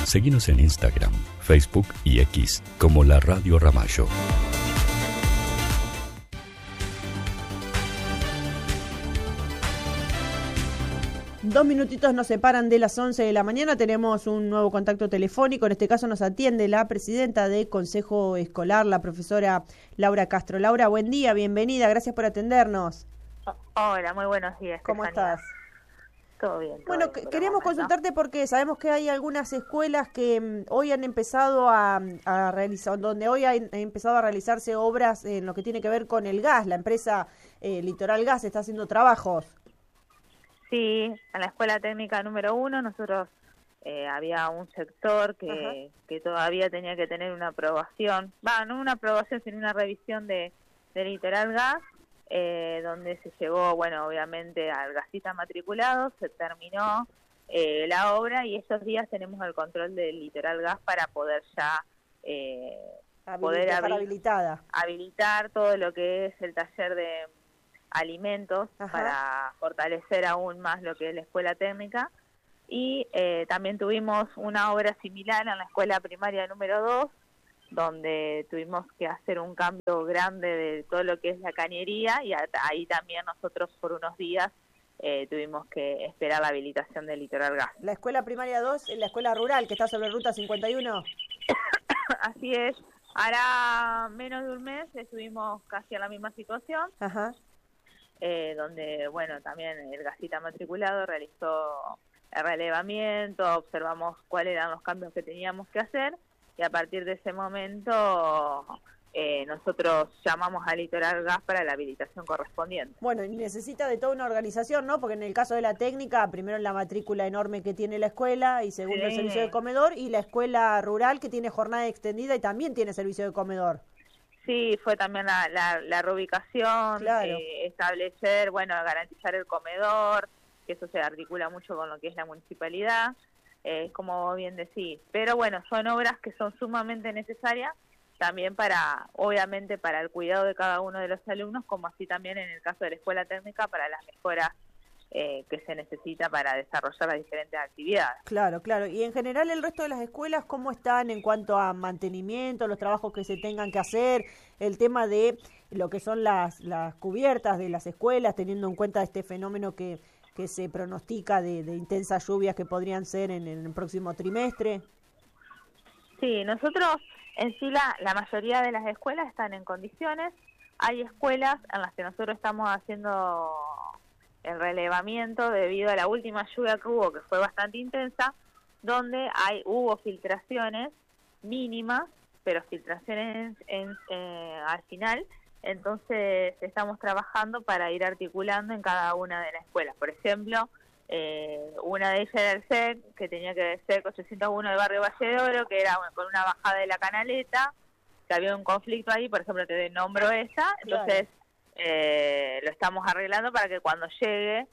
Seguinos en Instagram, Facebook y X como La Radio Ramallo. Dos minutitos nos separan de las 11 de la mañana, tenemos un nuevo contacto telefónico, en este caso nos atiende la presidenta del Consejo Escolar, la profesora Laura Castro. Laura, buen día, bienvenida, gracias por atendernos. Hola, muy buenos días. ¿Cómo estás? Todo bien. Bueno, queríamos consultarte porque sabemos que hay algunas escuelas que hoy han empezado a realizar, donde hoy han empezado a realizarse obras en lo que tiene que ver con el gas, la empresa Litoral Gas está haciendo trabajos. Sí, en la escuela técnica número 1 nosotros había un sector que todavía tenía que tener una aprobación, no una aprobación, sino una revisión de Litoral Gas, donde se llegó, bueno, obviamente al gasista matriculado, se terminó la obra y estos días tenemos el control del Litoral Gas para poder ya habilitar todo lo que es el taller de alimentos. Ajá. Para fortalecer aún más lo que es la escuela técnica y también tuvimos una obra similar en la escuela primaria número 2 donde tuvimos que hacer un cambio grande de todo lo que es la cañería y ahí también nosotros por unos días tuvimos que esperar la habilitación del Litoral Gas. La escuela primaria 2 es la escuela rural que está sobre Ruta 51. Así es, hará menos de un mes estuvimos casi en la misma situación. Ajá. Donde, bueno, también el gasista matriculado realizó el relevamiento, observamos cuáles eran los cambios que teníamos que hacer y a partir de ese momento nosotros llamamos a Litoral Gas para la habilitación correspondiente. Bueno, y necesita de toda una organización, ¿no? Porque en el caso de la técnica, primero la matrícula enorme que tiene la escuela y segundo el servicio de comedor y la escuela rural que tiene jornada extendida y también tiene servicio de comedor. Sí, fue también la reubicación, claro. Establecer, bueno, garantizar el comedor, que eso se articula mucho con lo que es la municipalidad, como bien decís. Pero bueno, son obras que son sumamente necesarias también obviamente para el cuidado de cada uno de los alumnos, como así también en el caso de la escuela técnica para las mejoras que se necesita para desarrollar las diferentes actividades. Claro, claro. Y en general el resto de las escuelas, ¿cómo están en cuanto a mantenimiento, los trabajos que se tengan que hacer, el tema de lo que son las cubiertas de las escuelas, teniendo en cuenta este fenómeno que se pronostica de intensas lluvias que podrían ser en el próximo trimestre? Sí, nosotros en sí la mayoría de las escuelas están en condiciones. Hay escuelas en las que nosotros estamos haciendo el relevamiento debido a la última lluvia que hubo, que fue bastante intensa, donde hubo filtraciones mínimas, pero filtraciones al final. Entonces estamos trabajando para ir articulando en cada una de las escuelas. Por ejemplo, una de ellas era el SEC, que tenía que ver SEC 801 del barrio Valle de Oro, que era con una bajada de la canaleta, que había un conflicto ahí, por ejemplo, te nombro esa. Entonces lo estamos arreglando para que cuando llegue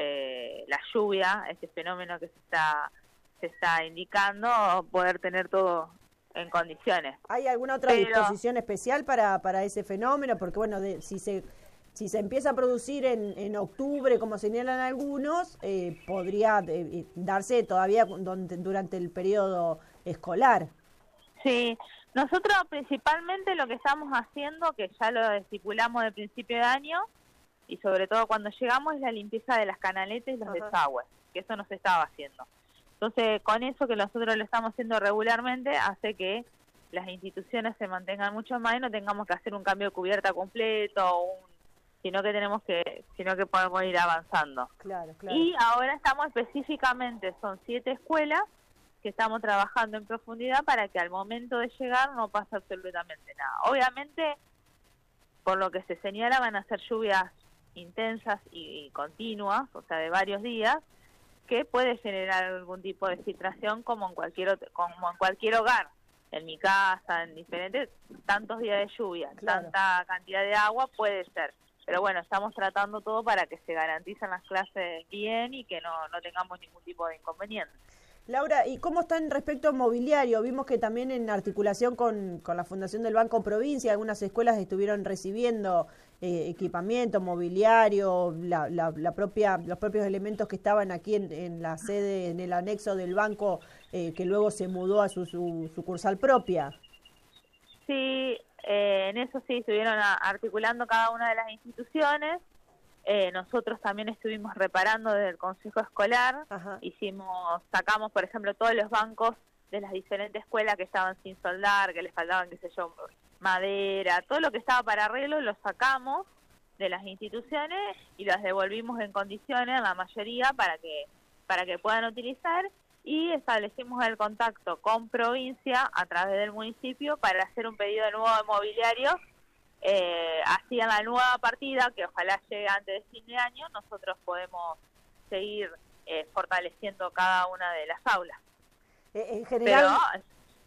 la lluvia, este fenómeno que se está indicando, poder tener todo en condiciones. ¿Hay alguna otra disposición especial para ese fenómeno? Porque bueno, si se empieza a producir en octubre, como señalan algunos, podría darse todavía durante el periodo escolar. Sí, nosotros principalmente lo que estamos haciendo, que ya lo estipulamos de principio de año, y sobre todo cuando llegamos, es la limpieza de las canaletas y los desagües, que eso no se estaba haciendo. Entonces, con eso que nosotros lo estamos haciendo regularmente, hace que las instituciones se mantengan mucho más y no tengamos que hacer un cambio de cubierta completo, sino que podemos ir avanzando. Claro, claro. Y ahora estamos específicamente, son 7 escuelas que estamos trabajando en profundidad para que al momento de llegar no pase absolutamente nada. Obviamente, por lo que se señala, van a ser lluvias intensas y continuas, o sea, de varios días, que puede generar algún tipo de filtración como en cualquier hogar. En mi casa, en diferentes, tantos días de lluvia, claro, tanta cantidad de agua, puede ser. Pero bueno, estamos tratando todo para que se garanticen las clases bien y que no tengamos ningún tipo de inconveniente. Laura, ¿y cómo están respecto a mobiliario? Vimos que también en articulación con la Fundación del Banco Provincia, algunas escuelas estuvieron recibiendo equipamiento, mobiliario, los propios elementos que estaban aquí en la sede, en el anexo del banco, que luego se mudó a su sucursal propia. Sí, en eso sí, estuvieron articulando cada una de las instituciones. Nosotros también estuvimos reparando desde el Consejo Escolar. Ajá. Sacamos, por ejemplo, todos los bancos de las diferentes escuelas que estaban sin soldar, que les faltaban, qué sé yo, madera, todo lo que estaba para arreglo lo sacamos de las instituciones y las devolvimos en condiciones, la mayoría, para que puedan utilizar, y establecimos el contacto con provincia a través del municipio para hacer un pedido de nuevo de mobiliario. Así en la nueva partida, que ojalá llegue antes de fin de año, nosotros podemos seguir fortaleciendo cada una de las aulas. En general... Pero,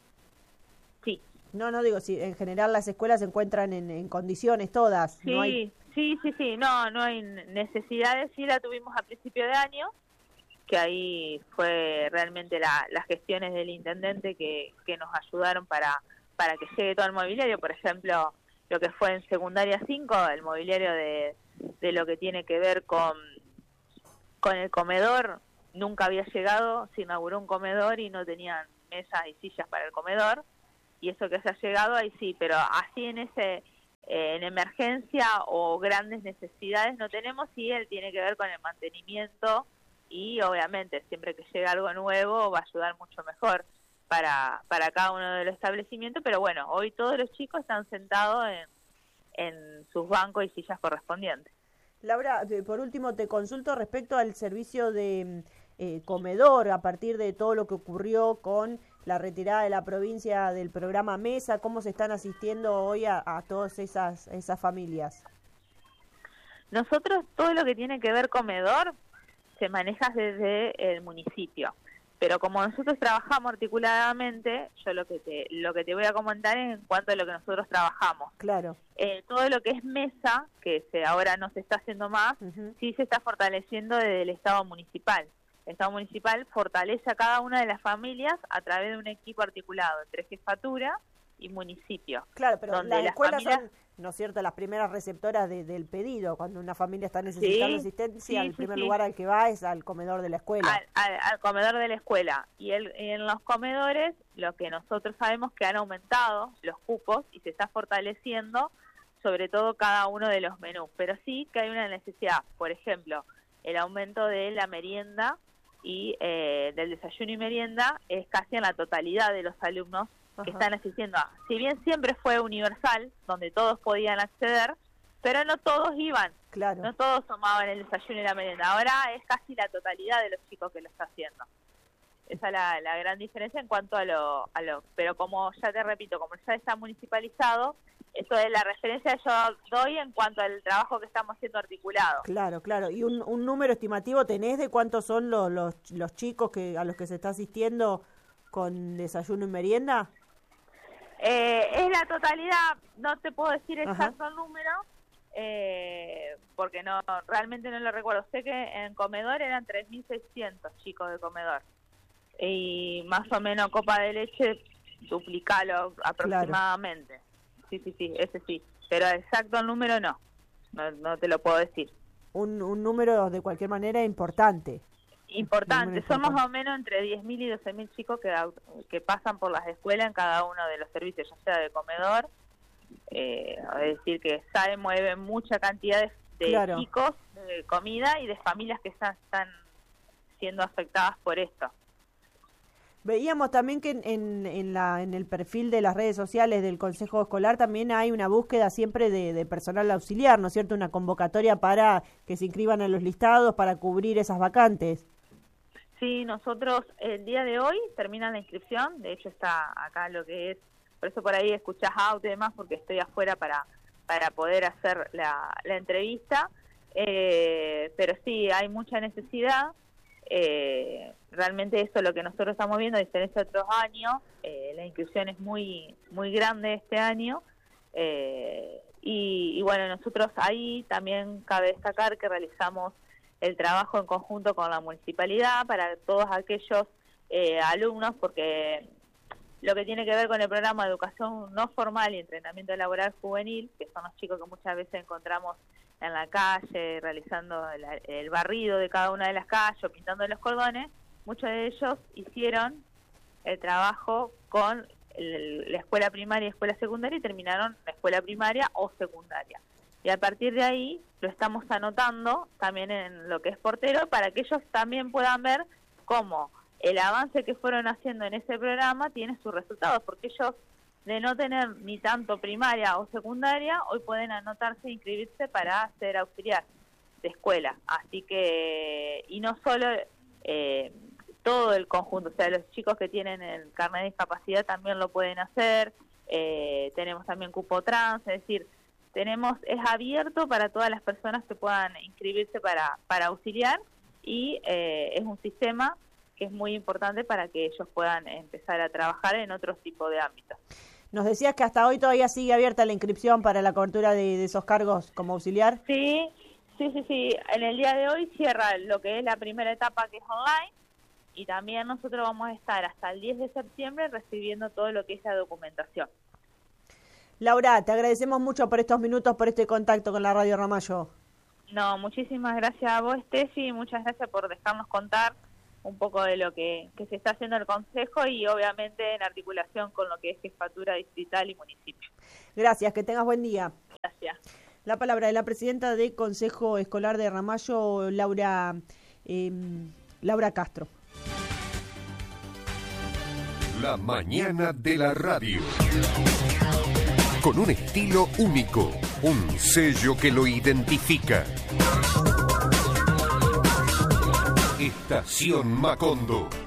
sí. No, digo, sí, en general las escuelas se encuentran en condiciones todas. Sí, no hay... sí, no hay necesidades. Sí la tuvimos a principio de año, que ahí fue realmente las gestiones del intendente que nos ayudaron para que llegue todo el mobiliario. Por ejemplo, lo que fue en secundaria 5, el mobiliario de lo que tiene que ver con el comedor, nunca había llegado. Se inauguró un comedor y no tenían mesas y sillas para el comedor, y eso que se ha llegado ahí sí, pero así en emergencia o grandes necesidades no tenemos. Y él tiene que ver con el mantenimiento, y obviamente siempre que llega algo nuevo va a ayudar mucho mejor para cada uno de los establecimientos. Pero bueno, hoy todos los chicos están sentados en sus bancos y sillas correspondientes. Laura, por último te consulto respecto al servicio de comedor, a partir de todo lo que ocurrió con la retirada de la provincia del programa Mesa. ¿Cómo se están asistiendo hoy a todas esas familias? Nosotros todo lo que tiene que ver comedor se maneja desde el municipio, pero como nosotros trabajamos articuladamente, yo lo que te voy a comentar es en cuanto a lo que nosotros trabajamos. Claro. Todo lo que es mesa, que ahora no se está haciendo más, sí se está fortaleciendo desde el Estado municipal. El Estado municipal fortalece a cada una de las familias a través de un equipo articulado entre jefatura y municipio. Claro, pero donde las escuelas familias... son, ¿no es cierto?, las primeras receptoras del pedido. Cuando una familia está necesitando asistencia, el primer lugar al que va es al comedor de la escuela. Al comedor de la escuela. Y en los comedores, lo que nosotros sabemos que han aumentado los cupos y se está fortaleciendo, sobre todo cada uno de los menús. Pero sí que hay una necesidad. Por ejemplo, el aumento de la merienda y del desayuno y merienda es casi en la totalidad de los alumnos que están asistiendo. Si bien siempre fue universal, donde todos podían acceder, pero no todos iban. Claro. No todos tomaban el desayuno y la merienda. Ahora es casi la totalidad de los chicos que lo está haciendo. Esa es la gran diferencia en cuanto a lo... Pero como ya te repito, como ya está municipalizado, eso es la referencia que yo doy en cuanto al trabajo que estamos haciendo articulado. Claro. ¿Y un número estimativo tenés de cuántos son los chicos a los que se está asistiendo con desayuno y merienda? Es la totalidad, no te puedo decir exacto el número, porque realmente no lo recuerdo. Sé que en comedor eran 3.600 chicos de comedor, y más o menos copa de leche duplicalo aproximadamente. Claro. Sí, ese sí, pero exacto el número no te lo puedo decir. Un número de cualquier manera importante. Importante, son más o menos entre 10.000 y 12.000 chicos que pasan por las escuelas en cada uno de los servicios, ya sea de comedor, es decir, que mueven mucha cantidad de chicos, de comida y de familias que están siendo afectadas por esto. Veíamos también que en el perfil de las redes sociales del Consejo Escolar también hay una búsqueda siempre de personal auxiliar, ¿no es cierto? Una convocatoria para que se inscriban en los listados para cubrir esas vacantes. Sí, nosotros el día de hoy termina la inscripción, de hecho está acá lo que es, por eso por ahí escuchás auto y demás, porque estoy afuera para poder hacer la entrevista, pero sí, hay mucha necesidad, realmente eso es lo que nosotros estamos viendo, a diferencia de otros años, la inscripción es muy grande este año, y bueno, nosotros ahí también cabe destacar que realizamos el trabajo en conjunto con la municipalidad para todos aquellos alumnos, porque lo que tiene que ver con el programa de educación no formal y entrenamiento laboral juvenil, que son los chicos que muchas veces encontramos en la calle, realizando el barrido de cada una de las calles o pintando los cordones. Muchos de ellos hicieron el trabajo con la escuela primaria y escuela secundaria y terminaron la escuela primaria o secundaria. Y a partir de ahí lo estamos anotando también en lo que es portero para que ellos también puedan ver cómo el avance que fueron haciendo en ese programa tiene sus resultados, porque ellos, de no tener ni tanto primaria o secundaria, hoy pueden anotarse e inscribirse para ser auxiliar de escuela. Así que, y no solo todo el conjunto, o sea, los chicos que tienen el carnet de discapacidad también lo pueden hacer, tenemos también cupo trans, es decir, es abierto para todas las personas que puedan inscribirse para auxiliar, y es un sistema que es muy importante para que ellos puedan empezar a trabajar en otros tipos de ámbitos. Nos decías que hasta hoy todavía sigue abierta la inscripción para la cobertura de esos cargos como auxiliar. Sí. En el día de hoy cierra lo que es la primera etapa, que es online, y también nosotros vamos a estar hasta el 10 de septiembre recibiendo todo lo que es la documentación. Laura, te agradecemos mucho por estos minutos, por este contacto con la Radio Ramallo. No, muchísimas gracias a vos, Steffi, muchas gracias por dejarnos contar un poco de lo que se está haciendo el Consejo y obviamente en articulación con lo que es Jefatura Distrital y Municipio. Gracias, que tengas buen día. Gracias. La palabra de la presidenta del Consejo Escolar de Ramallo, Laura Castro. La mañana de la radio. Con un estilo único, un sello que lo identifica. Estación Macondo.